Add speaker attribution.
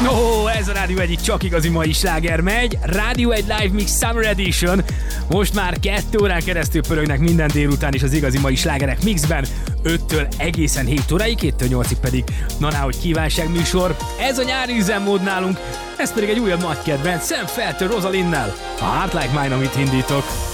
Speaker 1: Ó, ez a Rádió 1 csak igazi mai sláger megy. Rádió 1 Live Mix Summer Edition. Most már 2 órán keresztül pörögnek minden délután is az igazi mai slágerek mixben. 5-től egészen 7 óráig, 2-től 8-ig pedig hogy kívánságműsor. Ez a nyári üzemmód nálunk, ez pedig egy újabb nagy kedvenc, Sam Feltől Rosalinnel. A Heart Like Mine, amit indítok.